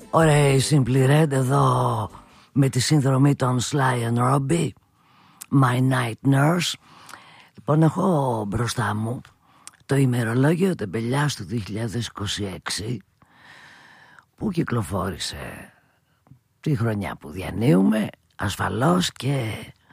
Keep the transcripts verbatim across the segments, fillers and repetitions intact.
Ωραία, η Simply Red εδώ με τη σύνδρομη των Sly and Robbie, My Night Nurse. Λοιπόν, έχω μπροστά μου το ημερολόγιο τεμπελιάς του δύο χιλιάδες είκοσι έξι που κυκλοφόρησε τη χρονιά που διανύουμε, ασφαλώς, και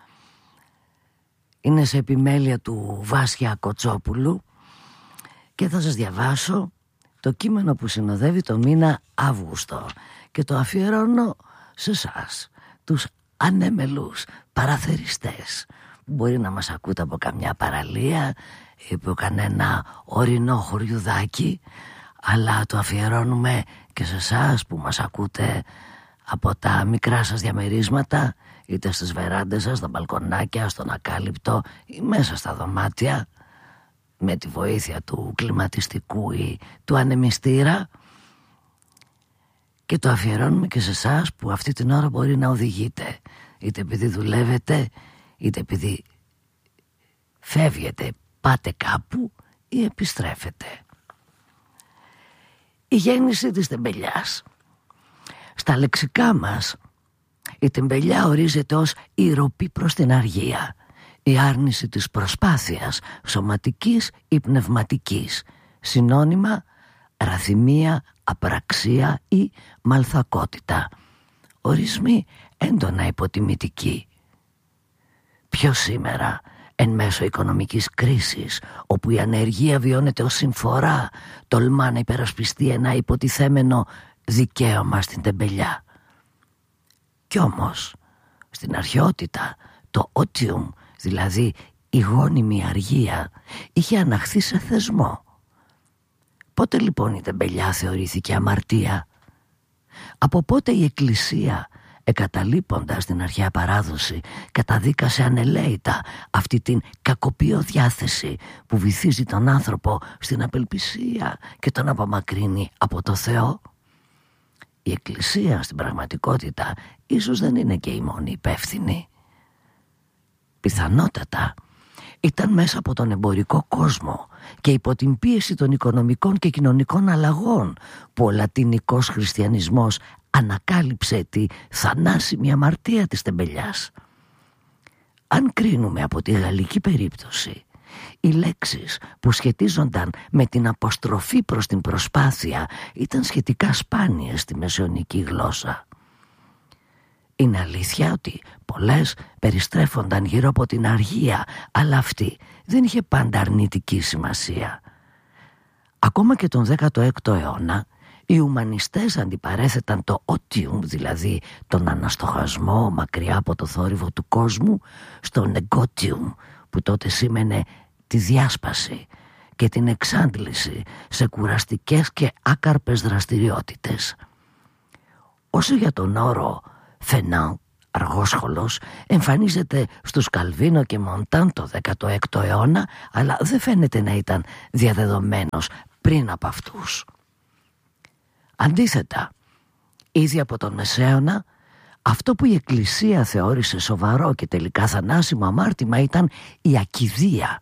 είναι σε επιμέλεια του Βάσια Κοτσόπουλου, και θα σας διαβάσω το κείμενο που συνοδεύει το μήνα Αύγουστο και το αφιερώνω σε εσάς, τους ανέμελους παραθεριστές που μπορεί να μας ακούτε από καμιά παραλία ή από κανένα ορεινό χωριουδάκι, αλλά το αφιερώνουμε και σε εσάς που μας ακούτε από τα μικρά σας διαμερίσματα, είτε στις βεράντες σας, στα μπαλκονάκια, στον ακάλυπτο ή μέσα στα δωμάτια, με τη βοήθεια του κλιματιστικού ή του ανεμιστήρα. Και το αφιερώνουμε και σε εσάς που αυτή την ώρα μπορεί να οδηγείτε, είτε επειδή δουλεύετε, είτε επειδή φεύγετε, πάτε κάπου ή επιστρέφετε. Η γέννηση της τεμπελιάς. Στα λεξικά μας η τεμπελιά ορίζεται ως η ροπή προς την αργία, η άρνηση της προσπάθειας, σωματικής ή πνευματικής, συνώνυμα ραθυμία, απραξία ή μαλθακότητα. Ορισμοί έντονα υποτιμητικοί. Πιο σήμερα, εν μέσω οικονομικής κρίσης, όπου η ανεργία βιώνεται ως συμφορά, τολμά να υπερασπιστεί ένα υποτιθέμενο δικαίωμα στην τεμπελιά. Κι όμως, στην αρχαιότητα, το ότιουμ, δηλαδή η γόνιμη αργία, είχε αναχθεί σε θεσμό. Πότε λοιπόν η τεμπελιά θεωρήθηκε αμαρτία? Από πότε η Εκκλησία, εκαταλείποντας την αρχαία παράδοση, καταδίκασε ανελαίητα αυτή την κακοποιό διάθεση που βυθίζει τον άνθρωπο στην απελπισία και τον απομακρύνει από το Θεό? Η Εκκλησία στην πραγματικότητα ίσως δεν είναι και η μόνη υπεύθυνη. Πιθανότατα ήταν μέσα από τον εμπορικό κόσμο και υπό την πίεση των οικονομικών και κοινωνικών αλλαγών που ο λατινικός χριστιανισμός ανακάλυψε τη θανάσιμη αμαρτία της τεμπελιάς. Αν κρίνουμε από τη γαλλική περίπτωση, οι λέξεις που σχετίζονταν με την αποστροφή προς την προσπάθεια ήταν σχετικά σπάνιες στη μεσαιωνική γλώσσα. Είναι αλήθεια ότι πολλές περιστρέφονταν γύρω από την αργία, αλλά αυτή δεν είχε πάντα αρνητική σημασία. Ακόμα και τον δέκατο έκτο αιώνα, οι ουμανιστές αντιπαρέθεταν το ότιουμ, δηλαδή τον αναστοχασμό μακριά από το θόρυβο του κόσμου, στον εγκότιουμ, που τότε σήμαινε τη διάσπαση και την εξάντληση σε κουραστικές και άκαρπες δραστηριότητες. Όσο για τον όρο φενάν, αργόσχολος, εμφανίζεται στους Καλβίνο και Μοντάν το δέκατο έκτο αιώνα, αλλά δεν φαίνεται να ήταν διαδεδομένος πριν από αυτούς. Αντίθετα, ήδη από τον Μεσαίωνα, αυτό που η Εκκλησία θεώρησε σοβαρό και τελικά θανάσιμο αμάρτημα ήταν η ακηδεία.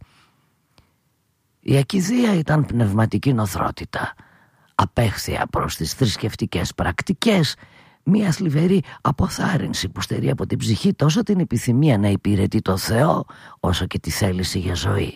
Η ακηδεία ήταν πνευματική νοθρότητα, απέχθεια προς τις θρησκευτικές πρακτικές, μια θλιβερή αποθάρρυνση που στερεί από την ψυχή τόσο την επιθυμία να υπηρετεί το Θεό όσο και τη θέληση για ζωή.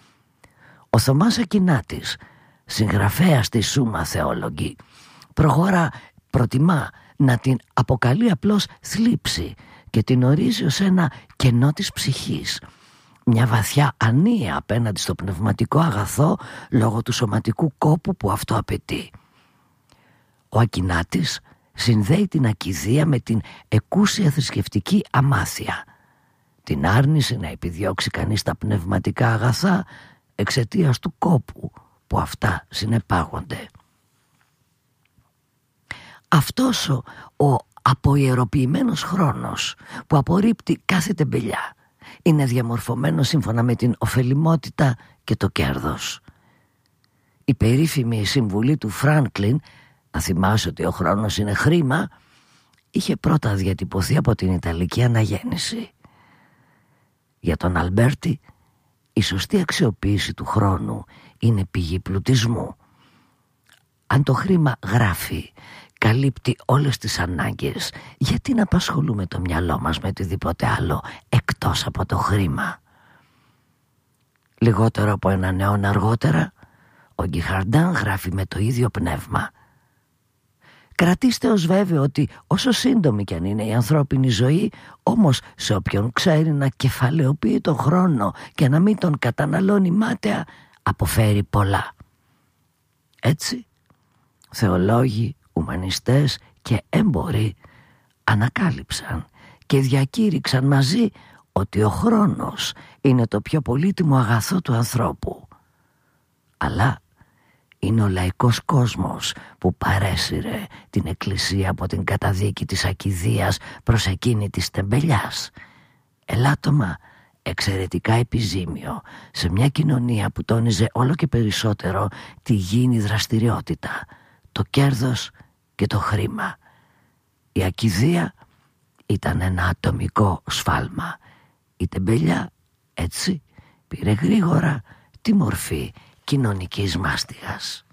Ο Θωμάς Ακινάτης, συγγραφέας της Σούμμα Θεόλογη, προχώρα προτιμά να την αποκαλεί απλώς θλίψη και την ορίζει ως ένα κενό της ψυχής, μια βαθιά ανία απέναντι στο πνευματικό αγαθό λόγω του σωματικού κόπου που αυτό απαιτεί. Ο Ακινάτης συνδέει την ακηδεία με την εκούσια θρησκευτική αμάθεια, την άρνηση να επιδιώξει κανείς τα πνευματικά αγαθά εξαιτίας του κόπου που αυτά συνεπάγονται. Αυτός ο, ο αποιεροποιημένος χρόνος που απορρίπτει κάθε τεμπελιά είναι διαμορφωμένο σύμφωνα με την ωφελιμότητα και το κέρδος. Η περίφημη συμβουλή του Φράνκλιν, να θυμάσαι ότι ο χρόνος είναι χρήμα, είχε πρώτα διατυπωθεί από την Ιταλική Αναγέννηση. Για τον Αλμπέρτη, η σωστή αξιοποίηση του χρόνου είναι πηγή πλουτισμού. Αν το χρήμα γράφει καλύπτει όλες τις ανάγκες, γιατί να απασχολούμε το μυαλό μας με οτιδήποτε άλλο εκτός από το χρήμα? Λιγότερο από έναν αιώνα αργότερα, ο Γκιχαρντάν γράφει με το ίδιο πνεύμα: «Κρατήστε ως βέβαιο ότι όσο σύντομη κι αν είναι η ανθρώπινη ζωή, όμως σε όποιον ξέρει να κεφαλαιοποιεί τον χρόνο και να μην τον καταναλώνει μάταια, αποφέρει πολλά». Έτσι, θεολόγοι, ουμανιστές και έμποροι ανακάλυψαν και διακήρυξαν μαζί ότι ο χρόνος είναι το πιο πολύτιμο αγαθό του ανθρώπου. Αλλά είναι ο λαϊκός κόσμος που παρέσυρε την Εκκλησία από την καταδίκη της ακιδείας προς εκείνη της τεμπελιάς. Ελάττωμα εξαιρετικά επιζήμιο σε μια κοινωνία που τόνιζε όλο και περισσότερο τη γήινη δραστηριότητα, το κέρδος και το χρήμα. Η ακιδεία ήταν ένα ατομικό σφάλμα. Η τεμπελιά έτσι πήρε γρήγορα τη μορφή κοινωνικής μάστιγας.